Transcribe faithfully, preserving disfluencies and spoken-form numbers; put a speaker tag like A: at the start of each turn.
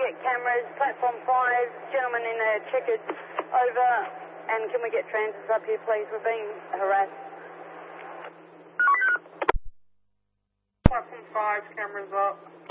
A: get cameras, platform five, gentlemen in a checkered over, and can we get transits up here, please? We're being harassed.
B: Platform five, cameras up.